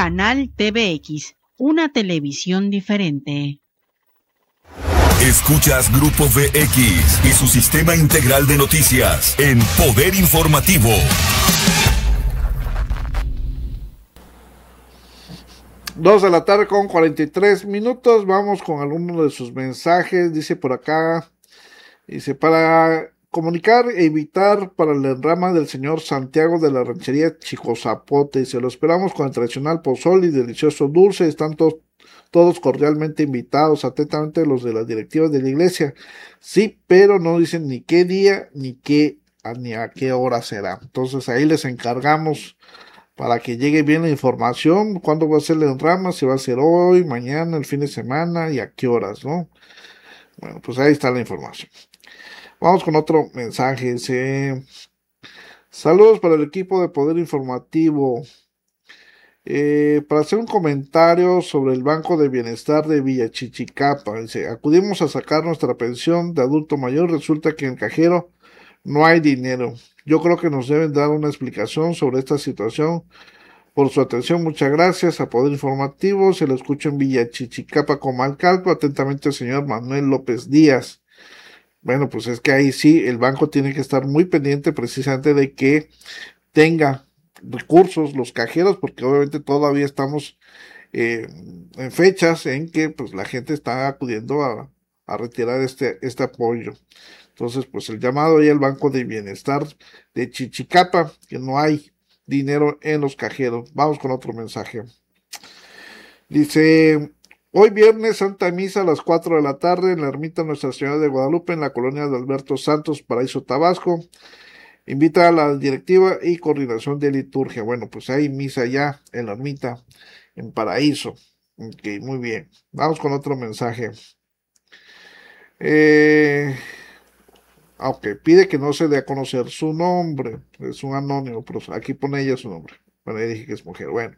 Canal TVX, una televisión diferente. Escuchas Grupo VX y su sistema integral de noticias en Poder Informativo. Dos de la tarde con 43 minutos. Vamos con algunos de sus mensajes. Dice por acá, dice, para comunicar e evitar para el derrama del señor Santiago de la ranchería Chico Zapote. Dice, lo esperamos con el tradicional pozole y delicioso dulce. Están todos cordialmente invitados. Atentamente los de las directivas de la iglesia. Sí, pero no dicen ni qué día ni a qué hora será. Entonces ahí les encargamos para que llegue bien la información, cuándo va a ser la derrama, si va a ser hoy, mañana, el fin de semana y a qué horas, ¿no? Bueno, pues ahí está la información. Vamos con otro mensaje. Dice, saludos para el equipo de Poder Informativo. Para hacer un comentario sobre el Banco de Bienestar de Villachichicapa. Dice, acudimos a sacar nuestra pensión de adulto mayor, resulta que en el cajero no hay dinero. Yo creo que nos deben dar una explicación sobre esta situación. Por su atención, muchas gracias a Poder Informativo. Se lo escucho en Villachichicapa, Comalcalco. Atentamente, el señor Manuel López Díaz. Bueno, pues es que ahí sí, el banco tiene que estar muy pendiente precisamente de que tenga recursos los cajeros, porque obviamente todavía estamos en fechas en que pues la gente está acudiendo a retirar este apoyo. Entonces, pues el llamado ahí al Banco de Bienestar de Chichicapa, que no hay dinero en los cajeros. Vamos con otro mensaje. Dice, hoy viernes Santa Misa a las 4 de la tarde en la ermita Nuestra Señora de Guadalupe, en la colonia de Alberto Santos, Paraíso, Tabasco. Invita a la directiva y coordinación de liturgia. Bueno, pues hay misa ya en la ermita, en Paraíso. Ok, muy bien. Vamos con otro mensaje. Aunque pide que no se dé a conocer su nombre. Es un anónimo, pero aquí pone ella su nombre. Bueno, ya dije que es mujer. Bueno.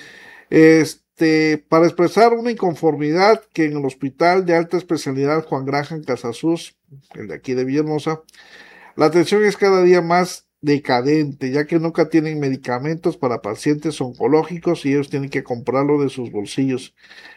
Para expresar una inconformidad que en el Hospital de Alta Especialidad Juan Graham Casasus, el de aquí de Villahermosa, la atención es cada día más decadente, ya que nunca tienen medicamentos para pacientes oncológicos y ellos tienen que comprarlo de sus bolsillos.